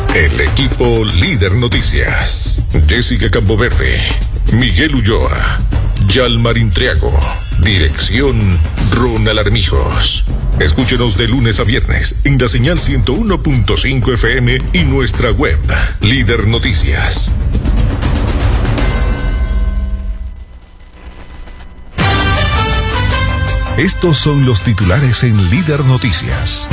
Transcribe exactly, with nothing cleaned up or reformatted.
El equipo Líder Noticias. Jessica Campoverde, Miguel Ulloa, Yalmarín Triago. Dirección Ronald Armijos. Escúchenos de lunes a viernes en la señal ciento uno punto cinco F M y nuestra web, Líder Noticias. Estos son los titulares en Líder Noticias.